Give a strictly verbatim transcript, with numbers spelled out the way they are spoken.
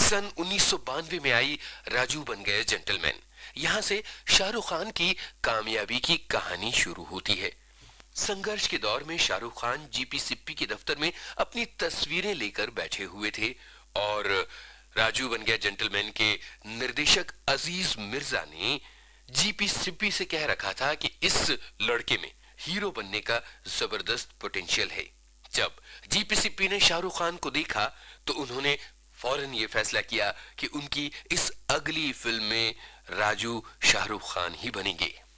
सन उन्नीस सौ बानवे में आई राजू बन गए जेंटलमैन। यहाँ से शाहरुख खान की कामयाबी की कहानी शुरू होती है। संघर्ष के दौर में शाहरुख खान जीपी सिप्पी के दफ्तर में अपनी तस्वीरें लेकर बैठे हुए थे और राजू बन गया जेंटलमैन के निर्देशक अजीज मिर्जा ने जीपी सिप्पी से कह रखा था कि इस लड़के में हीरो बनने का जबरदस्त पोटेंशियल है। जब जीपी सिप्पी ने शाहरुख खान को देखा तो उन्होंने फौरन ये फैसला किया कि उनकी इस अगली फिल्म में राजू शाहरुख खान ही बनेंगे।